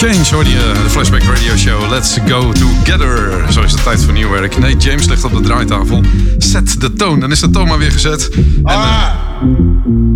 Change hoorde je, de Flashback Radio Show. Let's go together. Zo is het tijd voor nieuw werk. Nee, James ligt op de draaitafel. Zet de toon. Dan is de toon maar weer gezet. En,